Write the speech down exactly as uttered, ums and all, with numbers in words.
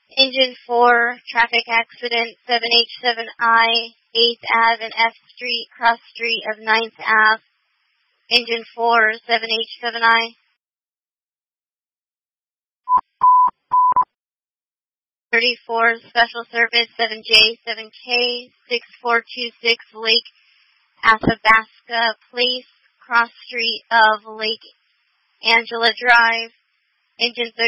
Engine four, traffic accident, seven H seven I, eighth Avenue and F Street, cross street of ninth Avenue. Engine four, seven H seven I. thirty-four, Special Service, seven J seven K, six four two six Lake Athabasca Place, cross street of Lake Angela Drive. Engine